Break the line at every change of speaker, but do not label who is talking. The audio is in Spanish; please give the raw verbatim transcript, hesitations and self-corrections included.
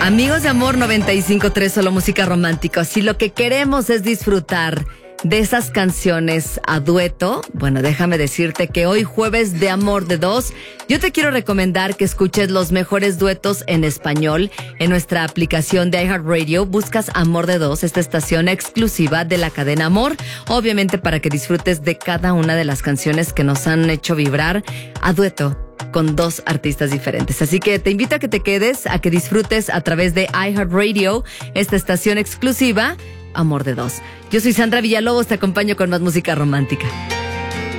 Amigos de Amor noventa y cinco punto tres, solo música romántica. Si lo que queremos es disfrutar de esas canciones a dueto, bueno, déjame decirte que hoy jueves de Amor de Dos, yo te quiero recomendar que escuches los mejores duetos en español en nuestra aplicación de iHeartRadio. Buscas Amor de Dos, esta estación exclusiva de la cadena Amor, obviamente para que disfrutes de cada una de las canciones que nos han hecho vibrar a dueto con dos artistas diferentes. Así que te invito a que te quedes, a que disfrutes a través de iHeartRadio esta estación exclusiva Amor de Dos. Yo soy Sandra Villalobos, te acompaño con más música romántica.